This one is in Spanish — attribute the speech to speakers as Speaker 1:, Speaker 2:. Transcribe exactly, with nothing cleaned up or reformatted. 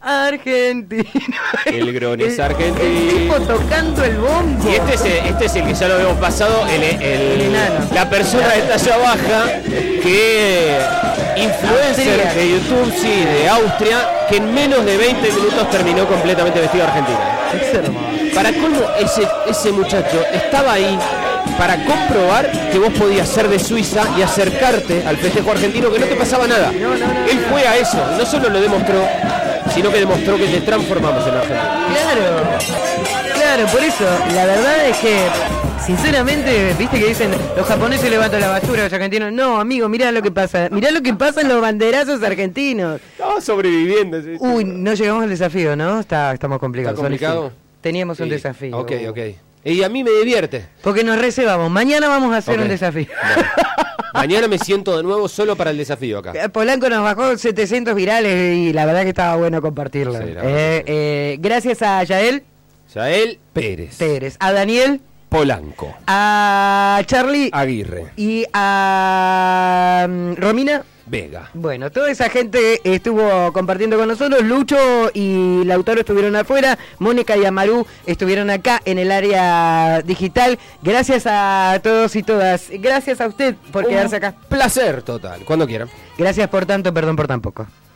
Speaker 1: argentino.
Speaker 2: El Grone es
Speaker 1: El
Speaker 2: argentino.
Speaker 1: tipo tocando el bombo.
Speaker 2: Y este es, el, este es el que ya lo habíamos pasado, el, el,
Speaker 1: El enano.
Speaker 2: la persona de talla baja, que influencer
Speaker 1: Austria.
Speaker 2: de YouTube, sí, de Austria, que en menos de veinte minutos terminó completamente vestido de Argentina.
Speaker 1: Es hermoso.
Speaker 2: Para colmo, ese, ese muchacho estaba ahí para comprobar que vos podías ser de Suiza y acercarte al festejo argentino, que no te pasaba nada.
Speaker 1: No, no, no,
Speaker 2: Él
Speaker 1: no.
Speaker 2: fue a eso, no solo lo demostró, sino que demostró que te transformamos en Argentina.
Speaker 1: Claro, claro, por eso, la verdad es que, sinceramente, viste que dicen, los japoneses levantan la basura, los argentinos, no, amigo, mirá lo que pasa, mirá lo que pasa en los banderazos argentinos.
Speaker 2: Estaba sobreviviendo. ¿Sí?
Speaker 1: Uy, no llegamos al desafío, ¿no? Está, estamos complicados.
Speaker 2: ¿Está complicado?
Speaker 1: Son- Teníamos un
Speaker 2: Sí.
Speaker 1: desafío.
Speaker 2: Ok, ok. Y a mí me divierte.
Speaker 1: Porque nos reservamos, mañana vamos a hacer
Speaker 2: Ok.
Speaker 1: un desafío.
Speaker 2: Bueno. Mañana me siento de nuevo solo para el desafío acá.
Speaker 1: Polanco nos bajó setecientos virales y la verdad que estaba bueno compartirlo.
Speaker 2: Sí, la verdad
Speaker 1: Eh,
Speaker 2: que sí.
Speaker 1: eh, gracias a Yael
Speaker 2: Yael Pérez.
Speaker 1: Pérez, a Daniel,
Speaker 2: Polanco.
Speaker 1: a Charlie
Speaker 2: Aguirre.
Speaker 1: y a mm, Romina.
Speaker 2: Vega.
Speaker 1: Bueno, toda esa gente estuvo compartiendo con nosotros. Lucho y Lautaro estuvieron afuera. Mónica y Amaru estuvieron acá en el área digital. Gracias a todos y todas. Gracias a usted por
Speaker 2: Un
Speaker 1: quedarse acá.
Speaker 2: Placer total. Cuando quieran.
Speaker 1: Gracias por tanto, perdón por tan poco.